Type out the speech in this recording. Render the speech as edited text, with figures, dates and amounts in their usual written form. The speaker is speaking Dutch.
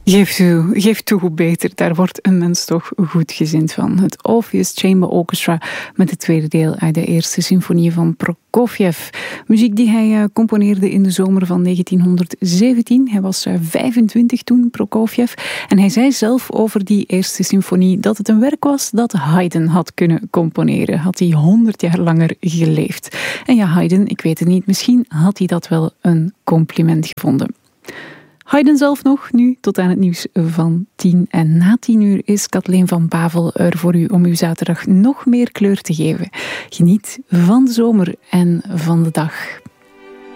Geef toe, beter. Daar wordt een mens toch goedgezind van. Het Orpheus Chamber Orchestra met het tweede deel uit de eerste symfonie van Prokofjev. Muziek die hij componeerde in de zomer van 1917. Hij was 25 toen, Prokofjev. En hij zei zelf over die eerste symfonie dat het een werk was dat Haydn had kunnen componeren. Had hij 100 jaar langer geleefd. En ja, Haydn, ik weet het niet, misschien had hij dat wel een compliment gevonden. Haydn zelf nog, nu tot aan het nieuws van 10. En na 10 uur is Kathleen van Bavel er voor u om uw zaterdag nog meer kleur te geven. Geniet van de zomer en van de dag.